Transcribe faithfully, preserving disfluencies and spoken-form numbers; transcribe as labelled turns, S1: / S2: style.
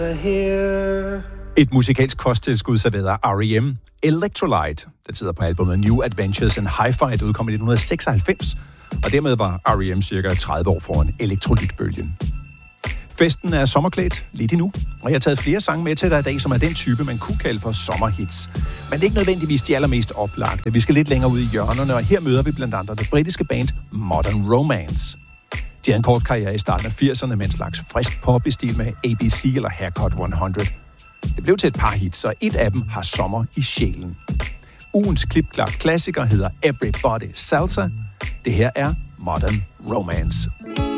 S1: Et musikalsk kosttilskud serveret af R E M, Electrolyte, der sidder på albumet New Adventures in Hi-Fi, der udkom i nitten seksoghalvfems, og dermed var R E M cirka tredive år foran elektrolytbølgen. Festen er sommerklædt lidt endnu, og jeg har taget flere sange med til dig i dag, som er den type, man kunne kalde for sommerhits. Men det er ikke nødvendigvis de allermest oplagte. Vi skal lidt længere ud i hjørnerne, og her møder vi blandt andet det britiske band Modern Romance. De havde en kort karriere i starten af firserne med en slags frisk pop i stil med A B C eller Haircut hundrede. Det blev til et par hits, og et af dem har sommer i sjælen. Ugens klipklart klassiker hedder Everybody Salsa. Det her er Modern Romance.